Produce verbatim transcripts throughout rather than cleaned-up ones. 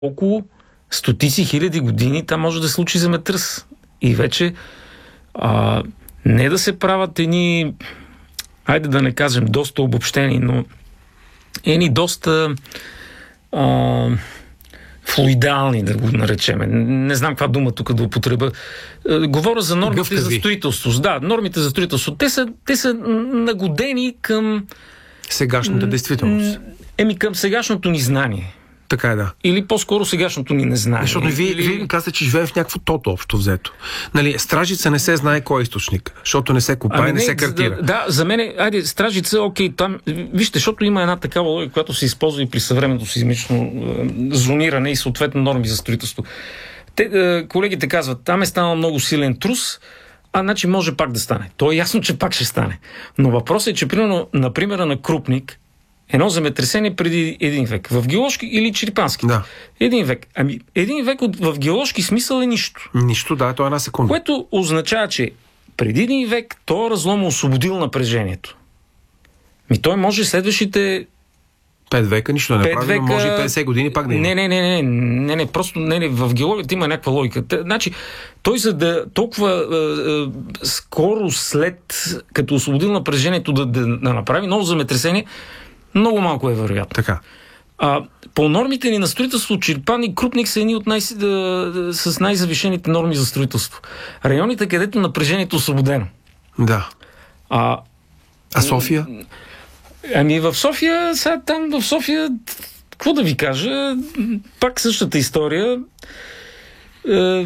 около стотици хиляди години там може да се случи земетръс. И вече а, не да се правят едни, айде да не кажем доста обобщени, но едни доста а, флуидални, да го наречем. Не знам каква дума тук да употреба. Говоря за нормите Гъвкави. за строителство. Да, нормите за строителство. Те са, те са нагодени към сегашната действителност. Еми към сегашното ни знание. Така е, да. Или по-скоро сегашното ни незнание. Защото вие, Или... вие казвате, че живеем в някакво тото общо взето. Нали, Стражица не се знае кой е източник, защото не се копае, ами не, не се картира. Да, да, за мен, айде, Стражица, окей, там, вижте, защото има една такава логика, която се използва и при съвременното сизмично е, зониране и съответно норми за строителство. Те, е, колегите казват, там е станал много силен трус, а значи може пак да стане. То е ясно, че пак ще стане. Но въпросът е, че примерно, на примера на Крупник, едно земетресение преди един век. В геоложки или черепански? Да. Един век. Ами, един век от, в геоложки смисъл е нищо. Нищо, да, то е една секунда. Което означава, че преди един век този разлом освободил напрежението. Ми той може следващите Пет века нищо не направи, века... но може и петдесет години пак да има. Не, не, не, не, не, не, просто не, не, в геологията има някаква логика. Т, значи, той за да толкова е, е, скоро след, като освободил напрежението да, да, да направи ново земетресение, много малко е вероятно. Така. А, по нормите ни на строителство, Чирпан и Крупник са едни от най- да, да, с най-завишените норми за строителство. Районите, където напрежението е освободено. Да. А, а София? Ами в София, сега там в София, какво да ви кажа, пак същата история. Е,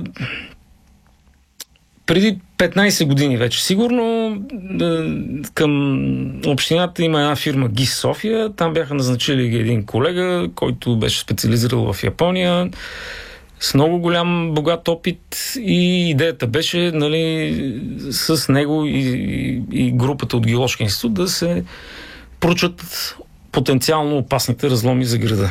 преди петнайсет години вече, сигурно, към общината има една фирма ГИС София. Там бяха назначили един колега, който беше специализирал в Япония, с много голям богат опит, и идеята беше, нали, с него и, и, и групата от Геоложки институт да се проучат потенциално опасните разломи за града.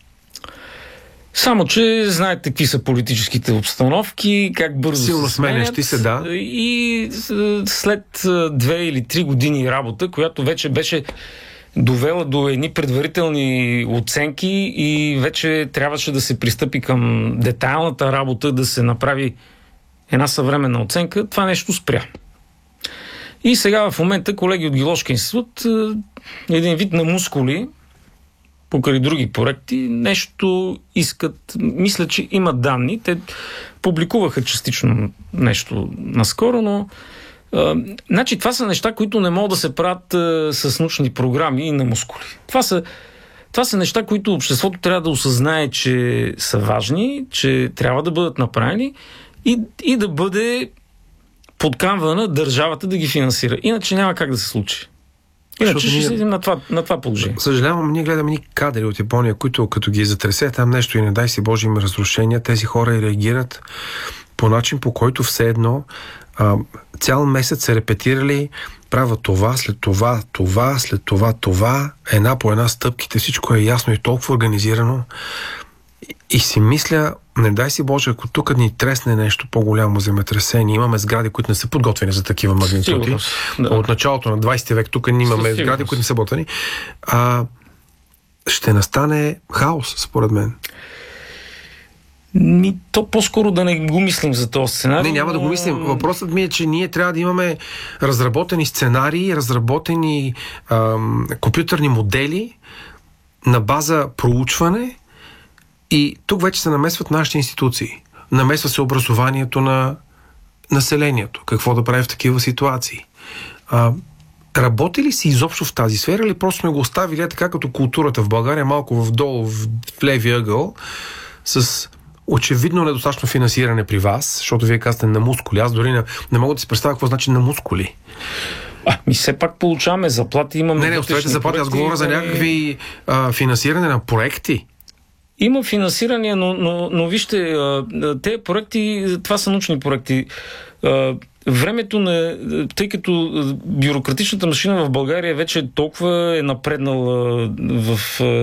Само че знаете какви са политическите обстановки, как бързо силно се сменят. сменящи се, да. И след две или три години работа, която вече беше довела до едни предварителни оценки и вече трябваше да се пристъпи към детайлната работа, да се направи една съвременна оценка, това нещо спря. И сега в момента колеги от Геоложки институт, един вид на мускули, покрай други проекти, нещо искат, мисля, че имат данни. Те публикуваха частично нещо наскоро, но а, значи това са неща, които не могат да се правят а, с научни програми и на мускули. Това са, това са неща, които обществото трябва да осъзнае, че са важни, че трябва да бъдат направени и, и да бъде подканвана държавата да ги финансира. Иначе няма как да се случи. Иначе ще седим на това, на това положение. Съжалявам, ние гледаме ни кадри от Япония, които като ги затресе там нещо и не дай си Боже има разрушения, тези хора и реагират по начин, по който все едно а, цял месец се репетирали, правят това, след това, това, след това, това, една по една стъпките, всичко е ясно и толкова организирано. И, и си мисля, не дай си Боже, ако тук ни тресне нещо по-голямо земетресение, имаме сгради, които не са подготвени за такива магнитуди. Да. От началото на двайсети век тук имаме сгради, които не са готвени. А, ще настане хаос, според мен. Ми, то по-скоро да не го мислим за този сценарий. Не, няма но... да го мислим. Въпросът ми е, че ние трябва да имаме разработени сценарии, разработени ам, компютърни модели на база проучване. И тук вече се намесват нашите институции. Намесва се образованието на населението. Какво да прави в такива ситуации. А, работи ли си изобщо в тази сфера или просто сме го оставили е така като културата в България, малко вдолу в, в левия ъгъл, с очевидно недостатъчно финансиране при вас, защото вие казвате на мускули. Аз дори не, не мога да си представя какво значи на мускули. А, ми все пак получаваме заплати, имаме... Не, не, оставете заплати. Аз говоря за някакви а, финансиране на проекти. Има финансиране, но, но, но вижте, тези проекти, това са научни проекти. Времето на... Тъй като бюрократичната машина в България вече толкова е напреднала в...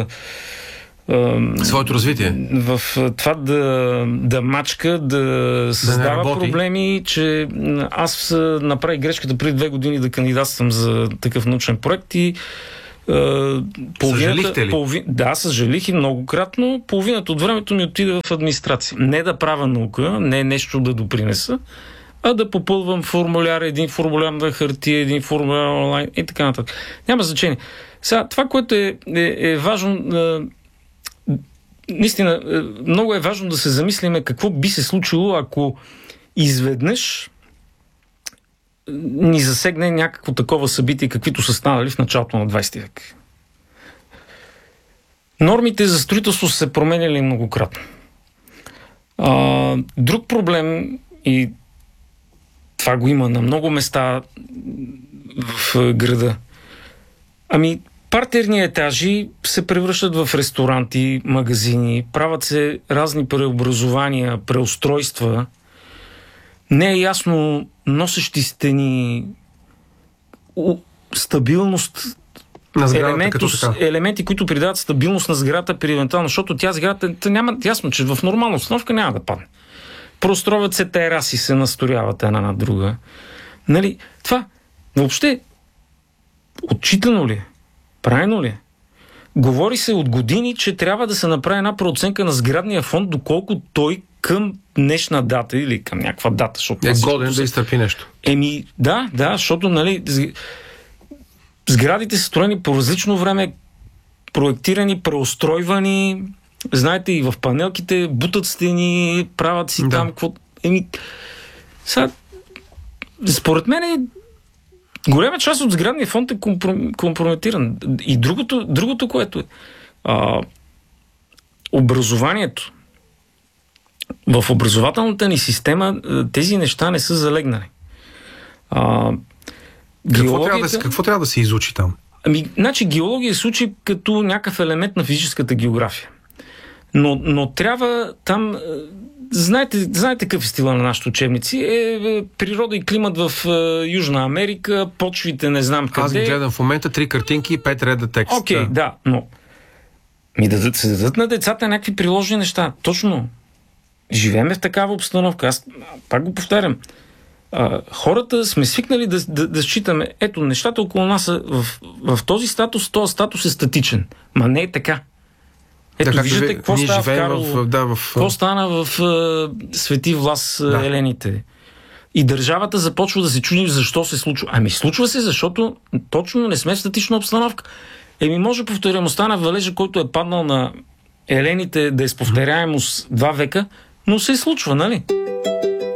своето развитие. В това да, да мачка, да създава да проблеми, че аз направих грешката преди две години да кандидатствам за такъв научен проект и Съжалихте ли? Полови... Да, съжалих и многократно. Половината от времето ми отида в администрация. Не да правя наука, не нещо да допринеса, а да попълвам формуляр, един формуляр на хартия, един формуляр онлайн и така нататък. Няма значение. Сега, това, което е, е, е важно, е, наистина, е, много е важно да се замислиме какво би се случило, ако изведнъж ни засегне някакво такова събитие, каквито са станали в началото на двайсети век. Нормите за строителство са се променяли многократно. А, друг проблем, и това го има на много места в града, ами партерни етажи се превръщат в ресторанти, магазини, правят се разни преобразования, преустройства. Не е ясно носещи стени, стабилност, на сградата, елементи, елементи, които придават стабилност на сградата при евентуално, защото тя сградата няма ясно, че в нормална установка няма да падне. Простровят се тераси, се настрояват една на друга. Нали? Това въобще отчитано ли е? Правилно ли е? Говори се от години, че трябва да се направи една преоценка на сградния фонд, доколко той към днешна дата или към някаква дата. Е годен да изтърпи нещо. Еми, да, да, защото, нали, сградите са строени по различно време, проектирани, преустройвани, знаете, и в панелките бутат стени, правят си да. Там какво... Еми, сега, според мен е голяма част от сградния фонд е компрометиран. И другото, другото което е а, образованието. В образователната ни система тези неща не са залегнали. А, какво, трябва да се, какво трябва да се изучи там? Ами, значи геология се учи като някакъв елемент на физическата география. Но, но трябва там... Знаете, знаете какъв е стила на нашите учебници? Е, е природа и климат в е, Южна Америка, почвите не знам къде. Аз ги гледам в момента, три картинки и пет реда текст. Окей, okay, да, но ми да се дадат на децата някакви приложни неща. Точно. Живееме в такава обстановка. Аз пак го повтарям. А, хората сме свикнали да, да, да считаме, ето, нещата около нас са в, в този статус, този статус е статичен. Ма не е така. Ето, да, виждате ви, какво става в Карлово, да, в... какво стана в uh, Свети Влас да. Елените. И държавата започва да се чуди защо се случва. Ами случва се, защото точно не сме в статична обстановка. Еми може повторяемостта на валежа, който е паднал на елените да е с повторяемост два века, но се случва, нали?